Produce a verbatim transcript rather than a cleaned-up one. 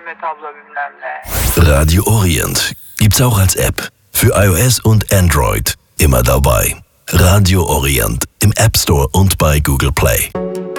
mit abla bilmem ne. Radio Orient gibt's auch als App für iOS und Android. Immer dabei. Radio Orient im App Store und bei Google Play.